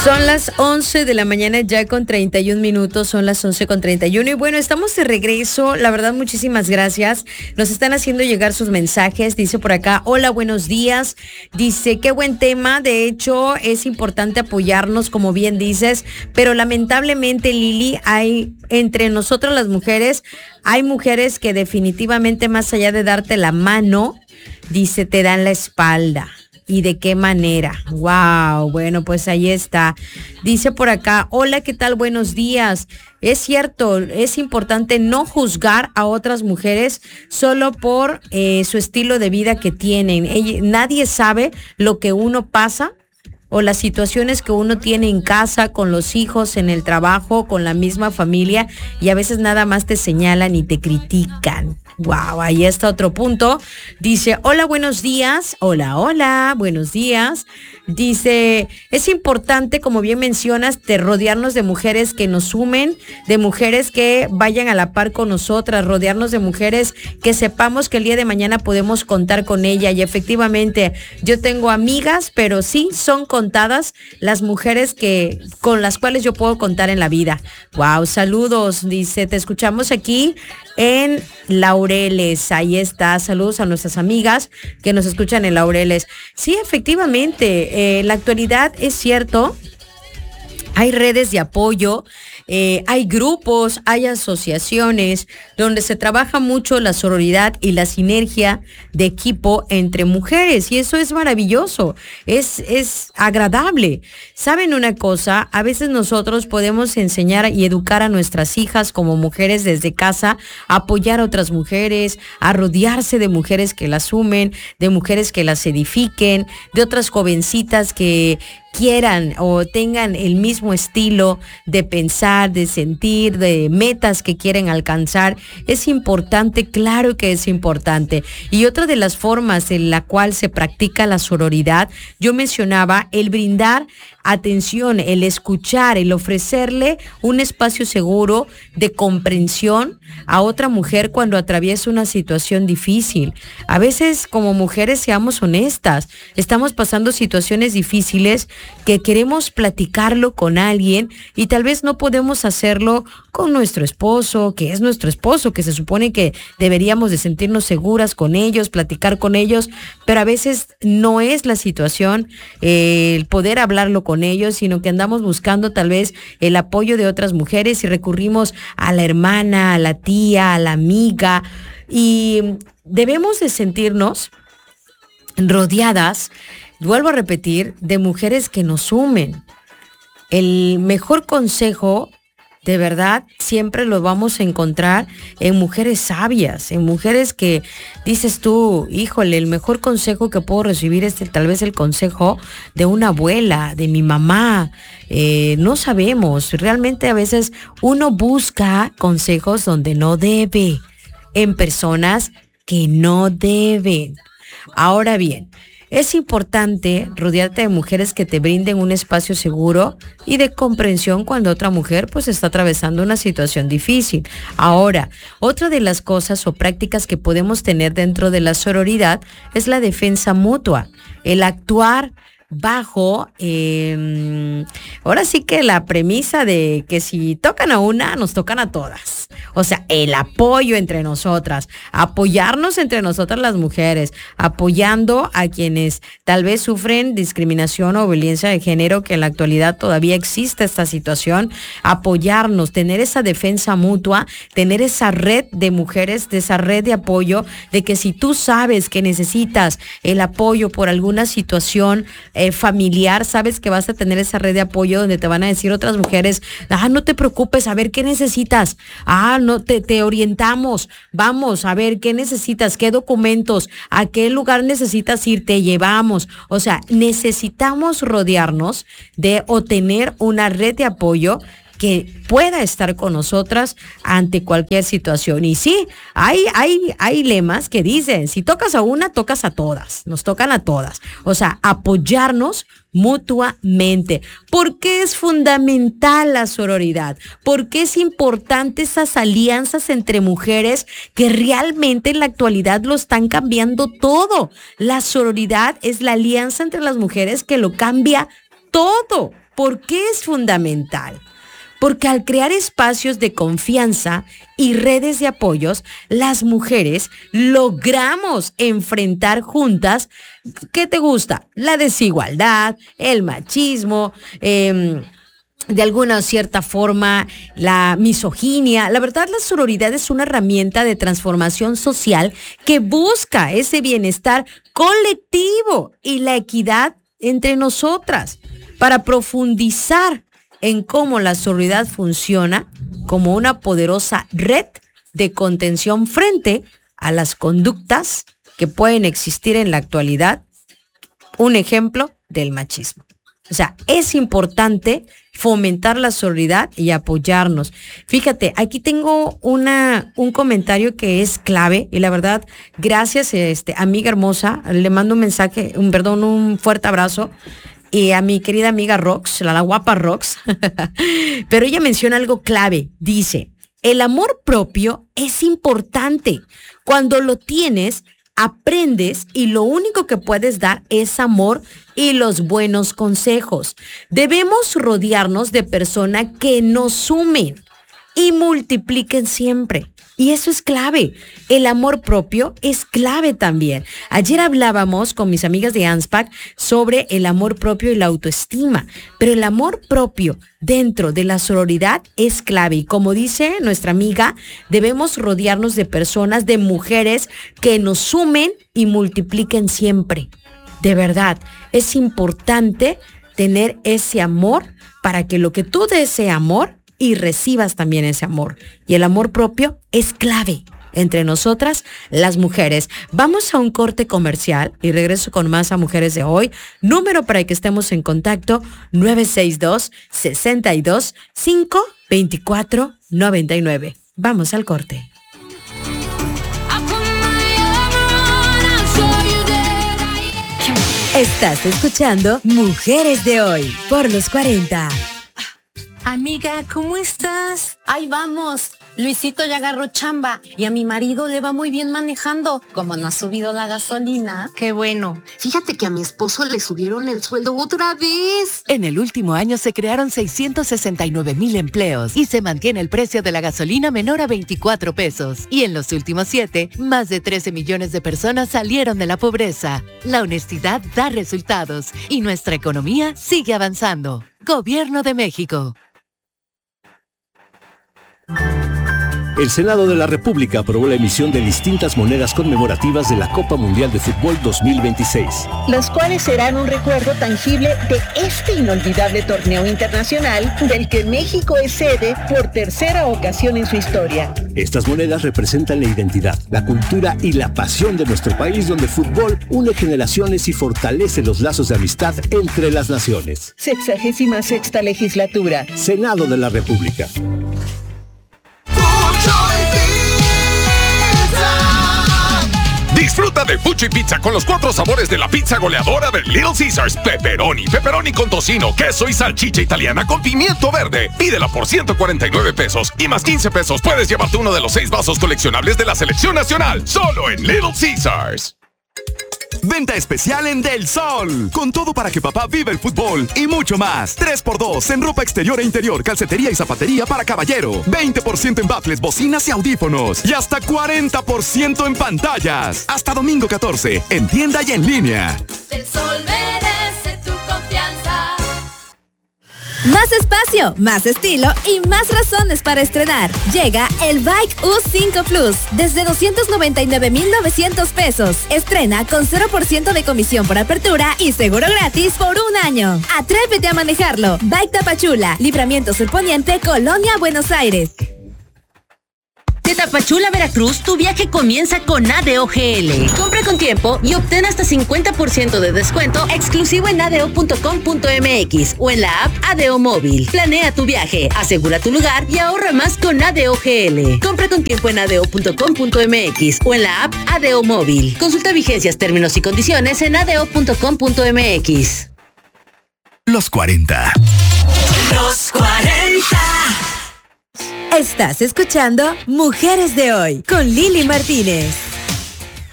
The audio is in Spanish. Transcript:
Son las 11 de la mañana ya con 31 minutos, son las 11 con 31 y bueno, estamos de regreso, la verdad muchísimas gracias, nos están haciendo llegar sus mensajes, dice por acá, hola, buenos días, dice, qué buen tema, de hecho es importante apoyarnos como bien dices, pero lamentablemente Lili, hay entre nosotros las mujeres, hay mujeres que definitivamente más allá de darte la mano, dice, te dan la espalda. ¿Y de qué manera? Wow, bueno, pues ahí está. Dice por acá, hola, ¿qué tal? Buenos días. Es cierto, es importante no juzgar a otras mujeres solo por su estilo de vida que tienen. Nadie sabe lo que uno pasa o las situaciones que uno tiene en casa, con los hijos, en el trabajo, con la misma familia, y a veces nada más te señalan y te critican. Wow, ahí está otro punto. Dice, hola, buenos días. Hola, hola, buenos días. Dice, es importante, como bien mencionas, rodearnos de mujeres que nos sumen, de mujeres que vayan a la par con nosotras, rodearnos de mujeres que sepamos que el día de mañana podemos contar con ella. Y efectivamente, yo tengo amigas, pero sí son contadas las mujeres con las cuales yo puedo contar en la vida. Wow, saludos. Dice, te escuchamos aquí en Laureles, ahí está, saludos a nuestras amigas que nos escuchan en Laureles. Sí, efectivamente, en la actualidad es cierto, hay redes de apoyo, hay grupos, hay asociaciones donde se trabaja mucho la sororidad y la sinergia de equipo entre mujeres y eso es maravilloso, es agradable. ¿Saben una cosa? A veces nosotros podemos enseñar y educar a nuestras hijas como mujeres desde casa, a apoyar a otras mujeres, a rodearse de mujeres que las sumen, de mujeres que las edifiquen, de otras jovencitas que quieran o tengan el mismo estilo de pensar, de sentir, de metas que quieren alcanzar. Es importante, claro que es importante. Y otra de las formas en la cual se practica la sororidad, yo mencionaba el brindar atención, el escuchar, el ofrecerle un espacio seguro de comprensión a otra mujer cuando atraviesa una situación difícil. A veces como mujeres, seamos honestas, estamos pasando situaciones difíciles que queremos platicarlo con alguien y tal vez no podemos hacerlo con nuestro esposo, que es nuestro esposo, que se supone que deberíamos de sentirnos seguras con ellos, platicar con ellos, pero a veces no es la situación el poder hablarlo con ellos, sino que andamos buscando tal vez el apoyo de otras mujeres y recurrimos a la hermana, a la tía, a la amiga y debemos de sentirnos rodeadas, vuelvo a repetir, de mujeres que nos sumen. El mejor consejo, de verdad, siempre lo vamos a encontrar en mujeres sabias, en mujeres que dices tú, híjole, el mejor consejo que puedo recibir es tal vez el consejo de una abuela, de mi mamá. No sabemos, realmente a veces uno busca consejos donde no debe, en personas que no deben. Ahora bien, es importante rodearte de mujeres que te brinden un espacio seguro y de comprensión cuando otra mujer pues está atravesando una situación difícil. Ahora, otra de las cosas o prácticas que podemos tener dentro de la sororidad es la defensa mutua, el actuar bajo, ahora sí que la premisa de que si tocan a una, nos tocan a todas. O sea, el apoyo entre nosotras, apoyarnos entre nosotras las mujeres, apoyando a quienes tal vez sufren discriminación o violencia de género, que en la actualidad todavía existe esta situación, apoyarnos, tener esa defensa mutua, tener esa red de mujeres, de esa red de apoyo, de que si tú sabes que necesitas el apoyo por alguna situación familiar, sabes que vas a tener esa red de apoyo donde te van a decir otras mujeres, no te preocupes, a ver qué necesitas, no te orientamos, vamos a ver qué necesitas, qué documentos, a qué lugar necesitas ir, te llevamos. O sea, necesitamos rodearnos de o tener una red de apoyo que pueda estar con nosotras ante cualquier situación. Y sí, hay lemas que dicen, si tocas a una, tocas a todas, nos tocan a todas. O sea, apoyarnos mutuamente. ¿Por qué es fundamental la sororidad? ¿Por qué es importante esas alianzas entre mujeres que realmente en la actualidad lo están cambiando todo? La sororidad es la alianza entre las mujeres que lo cambia todo. ¿Por qué es fundamental? Porque al crear espacios de confianza y redes de apoyos, las mujeres logramos enfrentar juntas, ¿qué te gusta? La desigualdad, el machismo, de alguna cierta forma, la misoginia. La verdad, la sororidad es una herramienta de transformación social que busca ese bienestar colectivo y la equidad entre nosotras para profundizar en cómo la sororidad funciona como una poderosa red de contención frente a las conductas que pueden existir en la actualidad. Un ejemplo del machismo. O sea, es importante fomentar la sororidad y apoyarnos. Fíjate, aquí tengo un comentario que es clave y la verdad, gracias, amiga hermosa, le mando un mensaje, un fuerte abrazo. Y a mi querida amiga Rox, la guapa Rox, pero ella menciona algo clave. Dice, el amor propio es importante. Cuando lo tienes, aprendes y lo único que puedes dar es amor y los buenos consejos. Debemos rodearnos de personas que nos sumen y multipliquen siempre. Y eso es clave. El amor propio es clave también. Ayer hablábamos con mis amigas de ANSPAC sobre el amor propio y la autoestima, pero el amor propio dentro de la sororidad es clave. Y como dice nuestra amiga, debemos rodearnos de personas, de mujeres que nos sumen y multipliquen siempre. De verdad, es importante tener ese amor para que lo que tú des ese amor y recibas también ese amor. Y el amor propio es clave entre nosotras, las mujeres. Vamos a un corte comercial y regreso con más a Mujeres de Hoy. Número para que estemos en contacto, 962-62-524-99. Vamos al corte. Estás escuchando Mujeres de Hoy por los 40. Amiga, ¿cómo estás? Ahí vamos. Luisito ya agarró chamba y a mi marido le va muy bien manejando. Como no ha subido la gasolina. Qué bueno. Fíjate que a mi esposo le subieron el sueldo otra vez. En el último año se crearon 669,000 empleos y se mantiene el precio de la gasolina menor a 24 pesos. Y en los últimos 7, más de 13 millones de personas salieron de la pobreza. La honestidad da resultados y nuestra economía sigue avanzando. Gobierno de México. El Senado de la República aprobó la emisión de distintas monedas conmemorativas de la Copa Mundial de Fútbol 2026. Las cuales serán un recuerdo tangible de este inolvidable torneo internacional del que México es sede por tercera ocasión en su historia. Estas monedas representan la identidad, la cultura y la pasión de nuestro país, donde el fútbol une generaciones y fortalece los lazos de amistad entre las naciones. 66ª legislatura. Senado de la República. Disfruta de Fuchi Pizza con los 4 sabores de la pizza goleadora de Little Caesars. Pepperoni con tocino, queso y salchicha italiana con pimiento verde. Pídela por 149 pesos y más 15 pesos puedes llevarte uno de los 6 vasos coleccionables de la selección nacional. Solo en Little Caesars. Venta especial en Del Sol. Con todo para que papá viva el fútbol y mucho más. 3x2 en ropa exterior e interior, calcetería y zapatería para caballero. 20% en baffles, bocinas y audífonos. Y hasta 40% en pantallas. Hasta domingo 14, en tienda y en línea. Del Sol merece tu confianza. Más espacio, más estilo y más razones para estrenar. Llega el Bike U5 Plus desde 299,900 pesos. Estrena con 0% de comisión por apertura y seguro gratis por un año. Atrévete a manejarlo. Bike Tapachula, Libramiento Sur Poniente, Colonia Buenos Aires. De Tapachula, Veracruz, tu viaje comienza con ADO GL. Compra con tiempo y obtén hasta 50% de descuento exclusivo en adeo.com.mx o en la app ADO Móvil. Planea tu viaje, asegura tu lugar y ahorra más con ADO GL. Compra con tiempo en adeo.com.mx o en la app ADO Móvil. Consulta vigencias, términos y condiciones en adeo.com.mx. Los 40. Los 40. Estás escuchando Mujeres de Hoy con Lili Martínez.